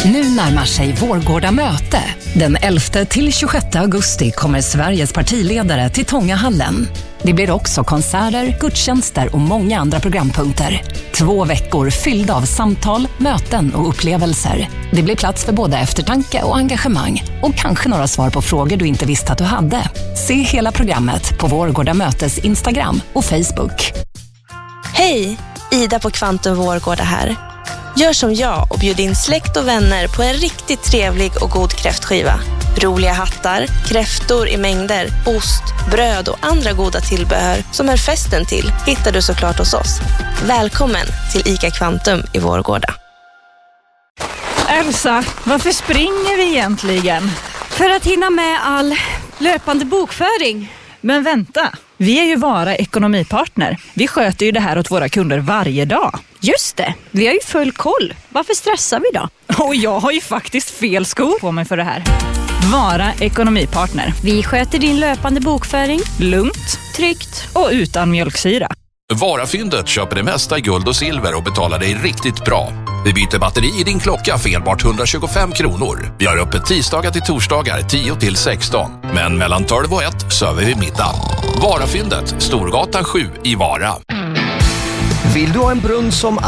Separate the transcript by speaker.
Speaker 1: Nu närmar sig Vårgårda möte. Den 11 till 26 augusti kommer Sveriges partiledare till Tångahallen. Det blir också konserter, gudstjänster och många andra programpunkter. 2 veckor fyllda av samtal, möten och upplevelser. Det blir plats för både eftertanke och engagemang. Och kanske några svar på frågor du inte visste att du hade. Se hela programmet på Vårgårda mötes Instagram och Facebook.
Speaker 2: Hej, Ida på Kvantum Vårgårda här. Gör som jag och bjud in släkt och vänner på en riktigt trevlig och god kräftskiva. Roliga hattar, kräftor i mängder, ost, bröd och andra goda tillbehör som är festen till hittar du såklart hos oss. Välkommen till ICA Kvantum i Vårgårda.
Speaker 3: Elsa, varför springer vi egentligen?
Speaker 4: För att hinna med all löpande bokföring.
Speaker 3: Men vänta, vi är ju Vara ekonomipartner. Vi sköter ju det här åt våra kunder varje dag.
Speaker 4: Just det, vi har ju full koll. Varför stressar vi då?
Speaker 3: Och jag har ju faktiskt fel skor på mig för det här. Vara ekonomipartner.
Speaker 4: Vi sköter din löpande bokföring.
Speaker 3: Lugnt,
Speaker 4: Tryggt.
Speaker 3: och utan mjölksyra.
Speaker 5: Vara-fyndet köper det mesta i guld och silver och betalar dig riktigt bra. Vi byter batteri i din klocka för enbart 125 kronor. Vi har öppet tisdagar till torsdagar 10 till 16. Men mellan 12 och 1 server vi middag. Vara-fyndet, Storgatan 7 i Vara.
Speaker 6: Vill du ha en brunn som